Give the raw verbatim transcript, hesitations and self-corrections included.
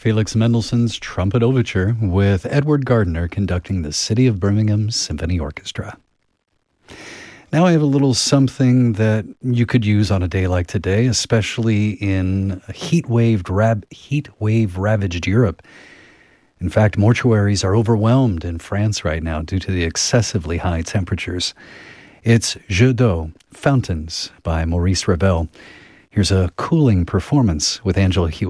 Felix Mendelssohn's Trumpet Overture with Edward Gardner conducting the City of Birmingham Symphony Orchestra. Now I have a little something that you could use on a day like today, especially in heat wave rab- heat wave ravaged Europe. In fact, mortuaries are overwhelmed in France right now due to the excessively high temperatures. It's Jeux d'eau, Fountains by Maurice Ravel. Here's a cooling performance with Angela Hewitt.